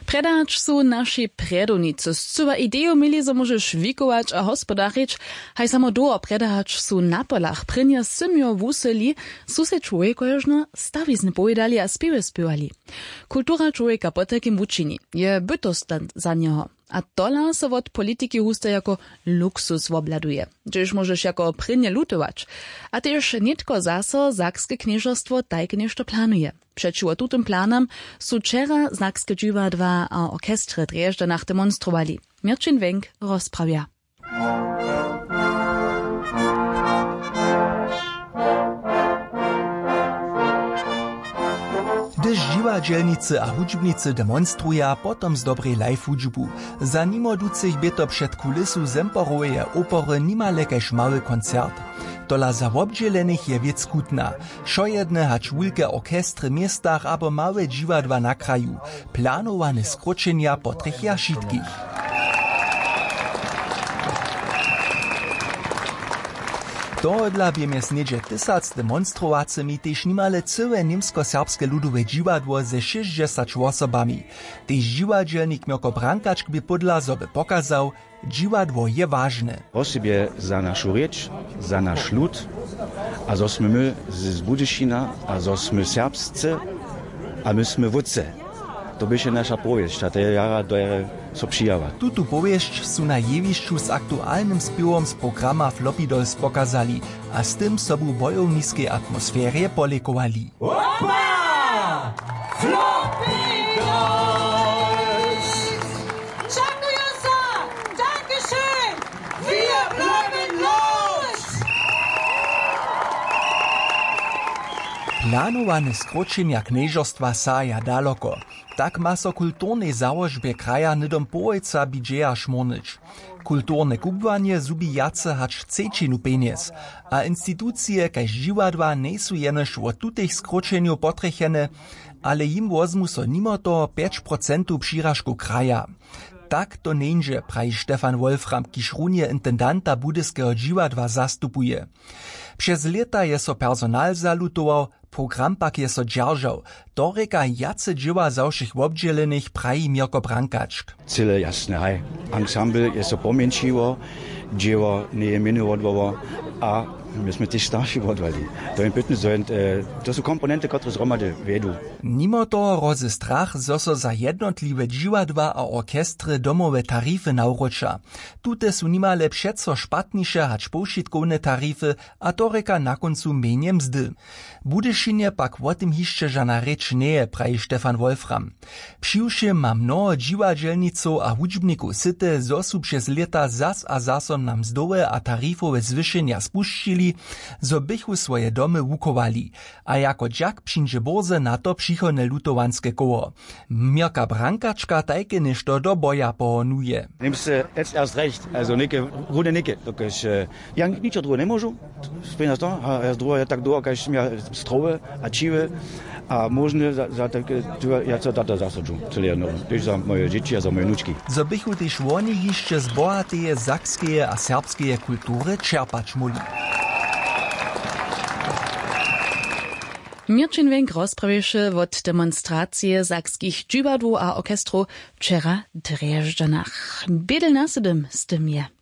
Predać su naši predownicy zcuba ideju mieli, zo możesz wikować a hospodarić, haj samo doło predać su na polach prynie symio wuseli, su se człowiekożno stawizny pojedali a spiewy spiewali. Kultura człowieka po takim wučini je bytost za niego. A tola so od polityki huste jako luksus wobladuje, gdzież możesz jako prynie lutować. A też nitko zaso Sakskie knieżostwo tajke nešto planuje. Przeciwko tutym planom su wczera Sakskie dźiwadła a orkestry Drjeżdżanach demonstrowali. Mirčin Wenk rozprawia. Gdyż dziwadzielnicy a hudźbnicy demonstruja, potom z dobrej live hudźbu. Za nimodúcich by to před kulisu Zemporoweje opory nimale kaž mały koncert. Tola za wobdzielenych je wiec skutna. Šojedne hač wulke orkestry miestach abo małe dziwadła na kraju. Planowane skročenja po trzech jašitkich. Tohodla bjemje snedźe 1000 demonstrowacemi tež nimale całe niemsko-serbske ludowe dziwadło ze 60 osobami. Tež dziwadzielnik Mirko Brankačk by podla, zo by pokazał, dziwadło je ważne. Osobie za naszą rzecz, za nasz lud, a zo sme my z Budyšina, a zo sme serbscy, a my sme wódce. To byše nasza powieść, a te jara dojere so přijava. Tutu powieść su na jewišću z aktualnym spiewom z programa Flopidols pokazali, a z tym sobu bojowniskiej atmosferie polekowali. Opa! Flopidols! Dziękuję za! Dankeschön! Wir bleiben los! Planowane skročenja kniežostwa saja daleko. Tak ma so kulturnej założbie kraja nidom połojca bidżeja šmornyć. Kulturne kubwanie zubi jace hač cečinu peniez, a instytucje kaž dziwadła nie su jenož od tutych skročenju potrechene, ale jim wozmu so nimo to 5% přiražku kraja. Tak to neńże, praji Stefan Wolfram, kiž runje intendanta budyskeho dziwadła zastupuje. Przez lata je so personal zalutował, program pak je so dźeržał. To reka jace dźiwa zawšich wobdzielenych praji Mirko Brankačk. Cyle jasne, haj. Ensemble je so pomenšiło, dźiwo nie je miny odwoło, a my sme też starsi odwali. To je pytny zojent, to są komponenty, które zromady vedu. Nimo toho roze strach, zo so za jednotliwe dźiwadła a orkestry domowe tarify nauroča. Tute su nimale přeco špatniše hač poušitkowne tarify, a to reka na koncu menje mzdy. Budyšinie pak o tym hišće žana reč neje, praji Stefan Wolfram. Přiwšim ma mnoho dźiwadźelniców a hudźbników syte, zo su przez leta zas a zasom na mzdowe a tarifowe zwyšenja spušćili, zo bychu swoje domy wukowali, a jako džak přińdźe borze na to přichodne lutowanske koło. Mirka Brankačka tajke nešto do boja pohonuje. Nimmst jetzt erst recht, also nicke, runde nicke. Dokiż, ja ničo drugo ne možu, spina to, a drugo je tak długo, kaž ja strowe, a čive, a možne za takie, ja co tata zasadžu, celé jedno, tež za moje dzieci, a za moje nučki. Zo bychu tež oni hišće z bohateje sakskeje a serbskeje kultury čerpać muli. Mirčin Wenk rozprawiše od demonstracije sakskich dźiwadł a orkestru wczera Drjeżdżanach. Biedel nasedem z tym je.